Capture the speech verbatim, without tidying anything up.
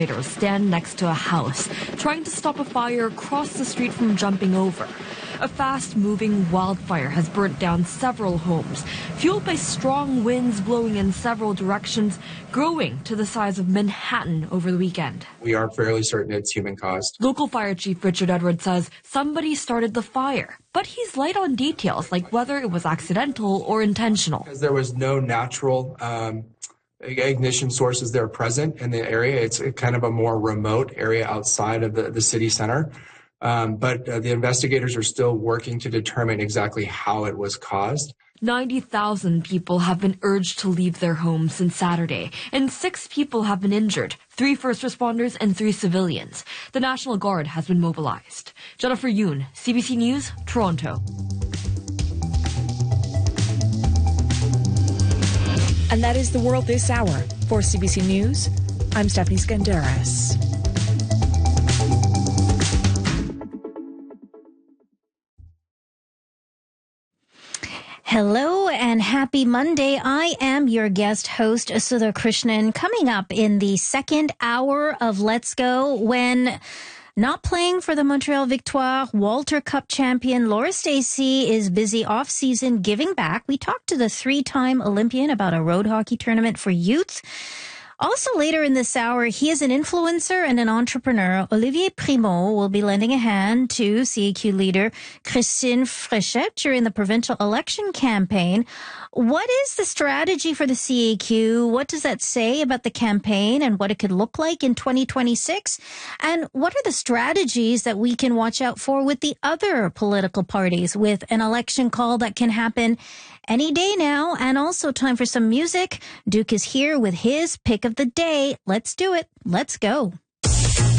stand next to a house, trying to stop a fire across the street from jumping over. A fast-moving wildfire has burnt down several homes, fueled by strong winds blowing in several directions, growing to the size of Manhattan over the weekend. We are fairly certain it's human-caused. Local Fire Chief Richard Edwards says somebody started the fire, but he's light on details like whether it was accidental or intentional. Because there was no natural um, ignition sources there present in the area. It's kind of a more remote area outside of the, the city center. Um, but uh, the investigators are still working to determine exactly how it was caused. ninety thousand people have been urged to leave their homes since Saturday, and six people have been injured, three first responders and three civilians. The National Guard has been mobilized. Jennifer Yoon, C B C News, Toronto. And that is the world this hour. For C B C News, I'm Stephanie Skandaris. Hello and happy Monday. I am your guest host, Sudha Krishnan. Coming up in the second hour of Let's Go, when not playing for the Montreal Victoire, Walter Cup champion Laura Stacey is busy off-season giving back. We talked to the three-time Olympian about a road hockey tournament for youth. Also later in this hour, he is an influencer and an entrepreneur. Olivier Primo will be lending a hand to C A Q leader Christine Fréchette during the provincial election campaign. What is the strategy for the C A Q? What does that say about the campaign and what it could look like in twenty twenty-six? And what are the strategies that we can watch out for with the other political parties with an election call that can happen any day now? And also time for some music. Duke is here with his pick of the day. Let's do it. Let's go.